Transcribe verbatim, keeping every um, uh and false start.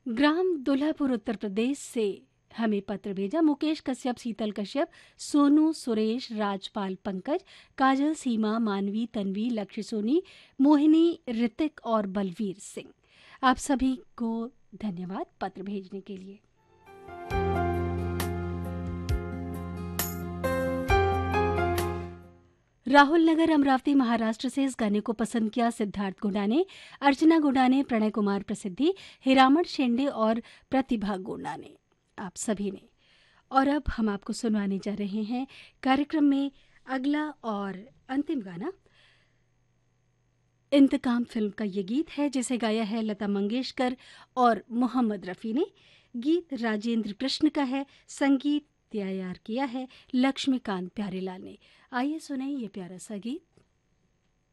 ग्राम दुल्हापुर उत्तर प्रदेश से हमें पत्र भेजा मुकेश कश्यप, शीतल कश्यप, सोनू, सुरेश, राजपाल, पंकज, काजल, सीमा, मानवी, तन्वी, लक्ष्य सोनी, मोहिनी, ऋतिक और बलवीर सिंह। आप सभी को धन्यवाद पत्र भेजने के लिए। राहुल नगर अमरावती महाराष्ट्र से इस गाने को पसंद किया सिद्धार्थ गोंडा ने, अर्चना गोंडा ने, प्रणय कुमार प्रसिद्धि, हिरामण शेंडे और प्रतिभा गोंडा ने, आप सभी ने। और अब हम आपको सुनवाने जा रहे हैं कार्यक्रम में अगला और अंतिम गाना। इंतकाम फिल्म का ये गीत है जिसे गाया है लता मंगेशकर और मोहम्मद रफ़ी ने। गीत राजेंद्र कृष्ण का है, संगीत तैयार किया है लक्ष्मीकांत प्यारेलाल ने। आइए सुने ये प्यारा सा गीत।